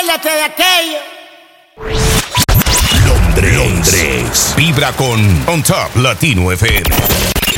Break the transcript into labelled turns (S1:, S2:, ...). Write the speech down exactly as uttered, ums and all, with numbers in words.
S1: acuérdate de aquello.
S2: Londres. Londres. Vibra con On Top Latino F M.